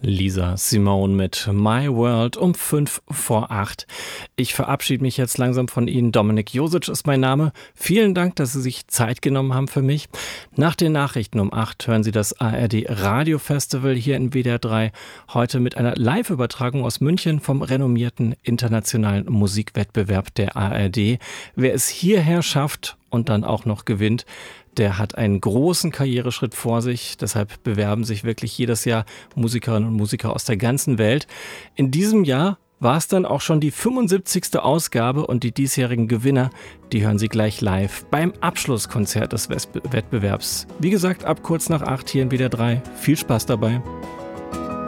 Lisa Simone mit My World um 7:55. Ich verabschiede mich jetzt langsam von Ihnen. Dominik Josic ist mein Name. Vielen Dank, dass Sie sich Zeit genommen haben für mich. Nach den Nachrichten um 8 hören Sie das ARD Radio Festival hier in WDR 3. Heute mit einer Live-Übertragung aus München vom renommierten internationalen Musikwettbewerb der ARD. Wer es hierher schafft und dann auch noch gewinnt, der hat einen großen Karriereschritt vor sich. Deshalb bewerben sich wirklich jedes Jahr Musikerinnen und Musiker aus der ganzen Welt. In diesem Jahr war es dann auch schon die 75. Ausgabe und die diesjährigen Gewinner, die hören Sie gleich live beim Abschlusskonzert des Wettbewerbs. Wie gesagt, ab kurz nach 8 hier in WDR 3. Viel Spaß dabei.